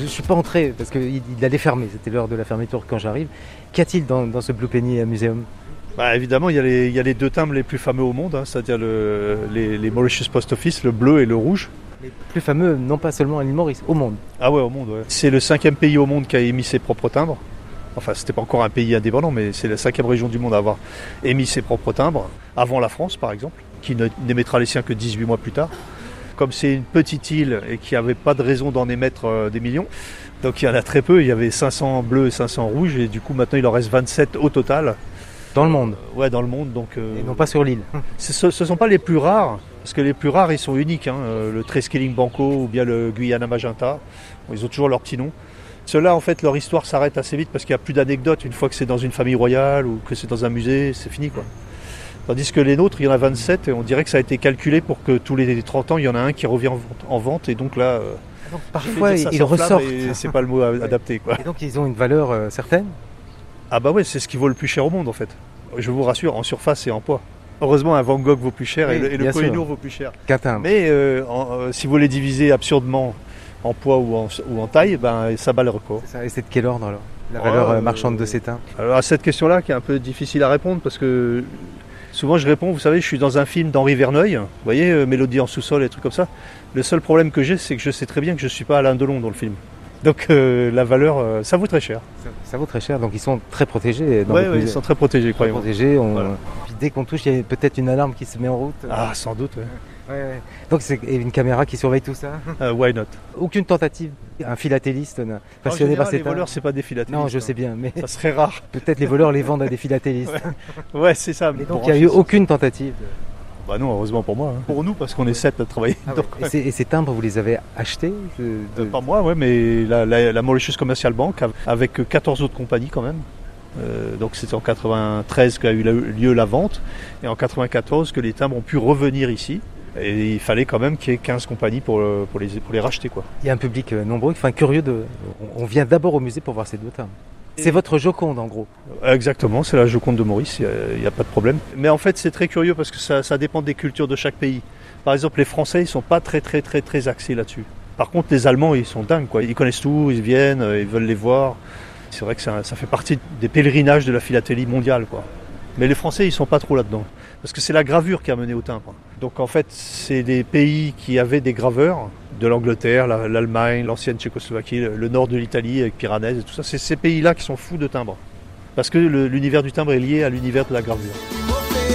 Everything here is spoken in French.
je ne suis pas entré parce qu'il allait fermer, c'était l'heure de la fermeture quand j'arrive. Qu'y a-t-il dans ce Blue Penny Museum? Évidemment, il y a les deux timbres les plus fameux au monde, c'est-à-dire les Mauritius Post Office, le bleu et le rouge. Les plus fameux, non pas seulement à l'île Maurice, au monde. Ah ouais, au monde, ouais. C'est le 5e pays au monde qui a émis ses propres timbres. Enfin, c'était pas encore un pays indépendant, mais c'est la 5e région du monde à avoir émis ses propres timbres, avant la France par exemple, qui n'émettra les siens que 18 mois plus tard. Comme c'est une petite île et qu'il n'y avait pas de raison d'en émettre des millions, donc il y en a très peu, il y avait 500 bleus et 500 rouges, et du coup maintenant il en reste 27 au total. Dans le monde? Ouais, dans le monde. Donc, et non pas sur l'île. Ce ne sont pas les plus rares, parce que les plus rares ils sont uniques, le Treskilling Banco ou bien le Guyana Magenta, ils ont toujours leur petit nom. Ceux-là, en fait, leur histoire s'arrête assez vite parce qu'il n'y a plus d'anecdotes. Une fois que c'est dans une famille royale ou que c'est dans un musée, c'est fini, quoi. Tandis que les nôtres, il y en a 27 et on dirait que ça a été calculé pour que tous les 30 ans, il y en a un qui revient en vente. Et donc là, donc, parfois, ils ressortent. C'est pas le mot adapté, quoi. Et donc, ils ont une valeur certaine? Ah bah ouais, c'est ce qui vaut le plus cher au monde, en fait. Je vous rassure, en surface et en poids. Heureusement, un Van Gogh vaut plus cher, oui, et le Koh-i-Noor vaut plus cher. Qu'un timbre. Mais si vous les divisez absurdement en poids ou en taille, ça bat le record. Et c'est de quel ordre alors, la valeur marchande de ces timbres? Alors à cette question-là, qui est un peu difficile à répondre, parce que souvent je réponds, vous savez, je suis dans un film d'Henri Verneuil, vous voyez, Mélodie en sous-sol et trucs comme ça. Le seul problème que j'ai, c'est que je sais très bien que je ne suis pas Alain Delon dans le film. Donc la valeur, ça vaut très cher. Ça vaut très cher, donc ils sont très protégés. Oui, ils sont très protégés, croyez-moi. Voilà. Puis dès qu'on touche, il y a peut-être une alarme qui se met en route. Ah, sans doute, oui. Ouais. Donc c'est une caméra qui surveille tout ça? Why not? Aucune tentative, un philatéliste passionné par ces timbres? Les voleurs, c'est pas des philatélistes. Non, je sais bien, mais ça serait rare. Peut-être les voleurs les vendent à des philatélistes. Ouais, c'est ça. Et donc il n'y a eu aucune tentative? Bah non, heureusement pour moi. Pour nous, parce qu'on est 7 à travailler. Donc, et ces timbres, vous les avez achetés Pas moi, ouais, mais la Mauritius Commercial Bank, avec 14 autres compagnies quand même. Donc c'était en 93 qu'a eu lieu la vente, et en 94 que les timbres ont pu revenir ici. Et il fallait quand même qu'il y ait 15 compagnies pour les racheter, quoi. Il y a un public nombreux, curieux. On vient d'abord au musée pour voir ces deux timbres. C'est votre Joconde en gros? Exactement, c'est la Joconde de Maurice, il n'y a pas de problème. Mais en fait c'est très curieux parce que ça dépend des cultures de chaque pays. Par exemple les Français ils ne sont pas très axés là-dessus. Par contre les Allemands ils sont dingues, quoi. Ils connaissent tout, ils viennent, ils veulent les voir. C'est vrai que ça fait partie des pèlerinages de la philatélie mondiale, quoi. Mais les Français ils ne sont pas trop là-dedans. Parce que c'est la gravure qui a mené au timbre. Donc en fait c'est des pays qui avaient des graveurs, de l'Angleterre, l'Allemagne, l'ancienne Tchécoslovaquie, le nord de l'Italie avec Piranèse et tout ça. C'est ces pays-là qui sont fous de timbre. Parce que l'univers du timbre est lié à l'univers de la gravure.